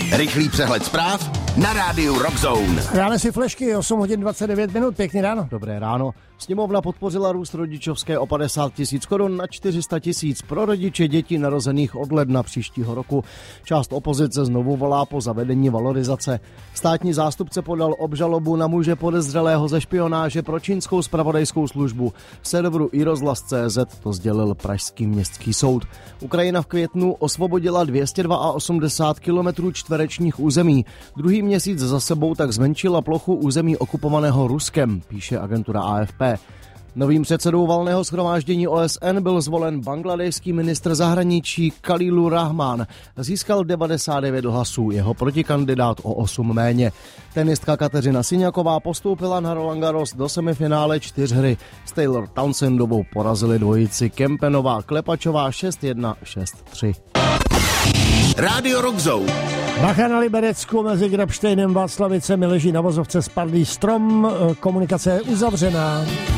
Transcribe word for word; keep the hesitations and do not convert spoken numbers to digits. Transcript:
Rychlý přehled zpráv na rádiu Rockzone. Dáme si flešky, osm hodin dvacet devět minut, pěkný ráno. Dobré ráno. Sněmovna podpořila růst rodičovské o padesát tisíc korun na čtyři sta tisíc pro rodiče dětí narozených od ledna příštího roku. Část opozice znovu volá po zavedení valorizace. Státní zástupce podal obžalobu na muže podezřelého ze špionáže pro čínskou zpravodajskou službu. V serveru iRozhlas tečka cé zet to sdělil pražský městský soud. Ukrajina v květnu osvobodila dvě stě osmdesát dva kilometrů čtverečních území. Druhý měsíc za sebou tak zmenšila plochu území okupovaného Ruskem, píše agentura A F P. Novým předsedou valného shromáždění O S N byl zvolen bangladešský ministr zahraničí Khalilur Rahman. Získal devadesát devět hlasů, jeho protikandidát o osm méně. Tenistka Kateřina Siňaková postoupila na Roland Garros do semifinále čtyřhry. S Taylor Townsendovou porazili dvojici Kempenová Klepačová šest jedna šest tři. Rádio Rockzone. Bacha na Liberecku mezi Grabštejnem a Václavicemi leží na vozovce spadlý strom, komunikace je uzavřená.